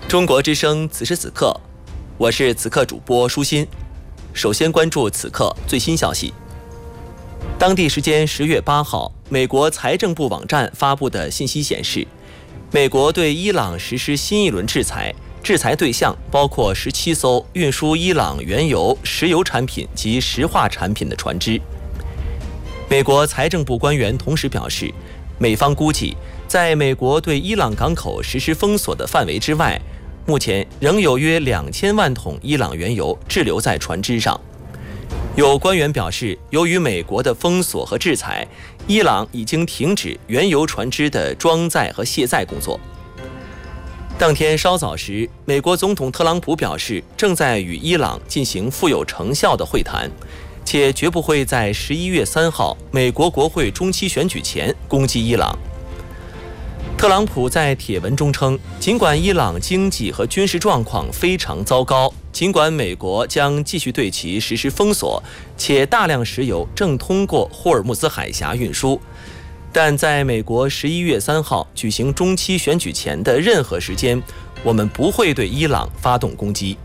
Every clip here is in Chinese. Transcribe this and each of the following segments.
中国之声此时此刻，我是此刻主播舒心。首先关注此刻最新消息。当地时间10月8号，美国财政部网站发布的信息显示，美国对伊朗实施新一轮制裁，制裁对象包括17艘运输伊朗原油、石油产品及石化产品的船只。美国财政部官员同时表示，美方估计，在美国对伊朗港口实施封锁的范围之外，目前仍有约2000万桶伊朗原油滞留在船只上。有官员表示，由于美国的封锁和制裁，伊朗已经停止原油船只的装载和卸载工作。当天稍早时，美国总统特朗普表示，正在与伊朗进行富有成效的会谈，且绝不会在11月3号美国国会中期选举前攻击伊朗。特朗普在帖文中称，尽管伊朗经济和军事状况非常糟糕，尽管美国将继续对其实施封锁，且大量石油正通过霍尔木兹海峡运输，但在美国11月3号举行中期选举前的任何时间，我们不会对伊朗发动攻击。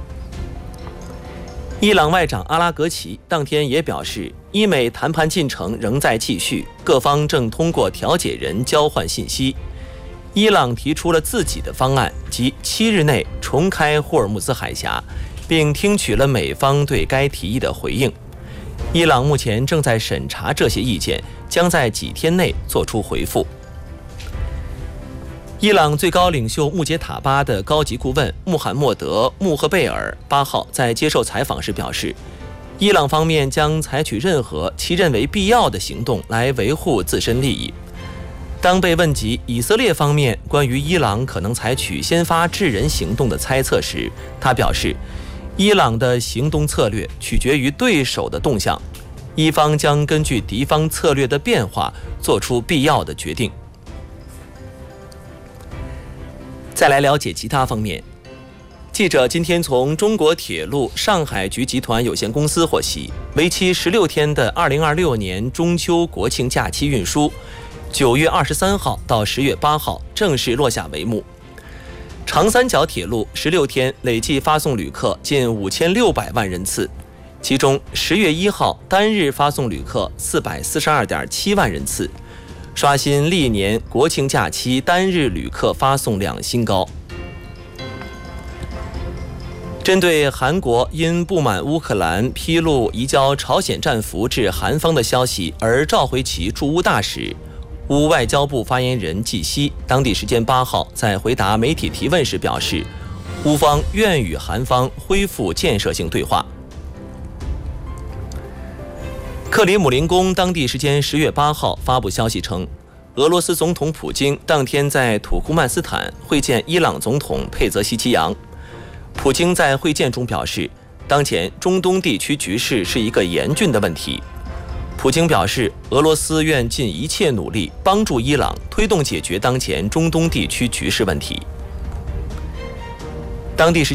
伊朗外长阿拉格齐当天也表示，伊美谈判进程仍在继续，各方正通过调解人交换信息。伊朗提出了自己的方案，即7日内重开霍尔木兹海峡，并听取了美方对该提议的回应。伊朗目前正在审查这些意见，将在几天内做出回复。伊朗最高领袖穆杰塔巴的高级顾问穆罕默德·穆赫贝尔8号在接受采访时表示，伊朗方面将采取任何其认为必要的行动来维护自身利益。当被问及以色列方面关于伊朗可能采取先发制人行动的猜测时，他表示，伊朗的行动策略取决于对手的动向，伊方将根据敌方策略的变化做出必要的决定。再来了解其他方面。记者今天从中国铁路上海局集团有限公司获悉，为期16天的2026年中秋国庆假期运输，9月23号到10月8号正式落下帷幕。长三角铁路16天累计发送旅客近5600万人次，其中10月1号单日发送旅客442.7万人次，刷新历年国庆假期单日旅客发送量新高。针对韩国因不满乌克兰披露移交朝鲜战俘至韩方的消息而召回其驻乌大使，乌外交部发言人季希当地时间8号在回答媒体提问时表示，乌方愿与韩方恢复建设性对话。克里姆林宫当地时间10月8号发布消息称，俄罗斯总统普京当天在土库曼斯坦会见伊朗总统佩泽希奇扬。普京在会见中表示，当前中东地区局势是一个严峻的问题。普京表示，俄罗斯愿尽一切努力帮助伊朗推动解决当前中东地区局势问题。当地时